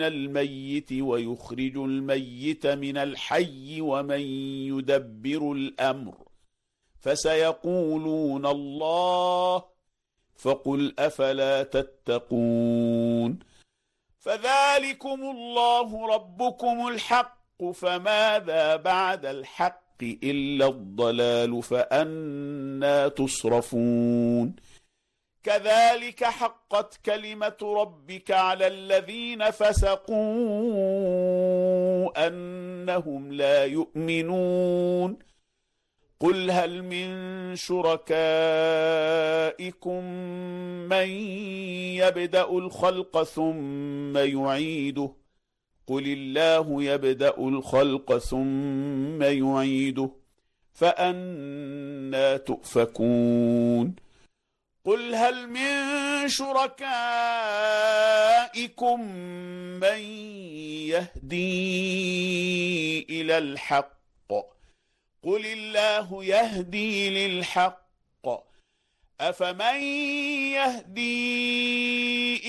الميت ويخرج الميت من الحي ومن يدبر الأمر فسيقولون الله فقل أفلا تتقون فذلكم الله ربكم الحق فماذا بعد الحق إلا الضلال فأنى تصرفون كذلك حقت كلمة ربك على الذين فسقوا أنهم لا يؤمنون قل هل من شركائكم من يبدأ الخلق ثم يعيده قل الله يبدأ الخلق ثم يعيده فأنى تؤفكون قل هل من شركائكم من يهدي إلى الحق قل الله يهدي للحق أفمن يهدي